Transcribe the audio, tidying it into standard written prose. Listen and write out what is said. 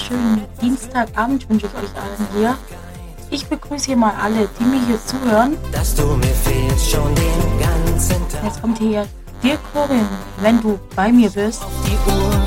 wunderschönen Dienstagabend wünsche ich euch allen hier. Ich begrüße hier mal alle, die mir hier zuhören. Dass du mir fehlst schon den ganzen Tag. Jetzt kommt hier Dirk Corin, wenn du bei mir bist. Auf die Uhr.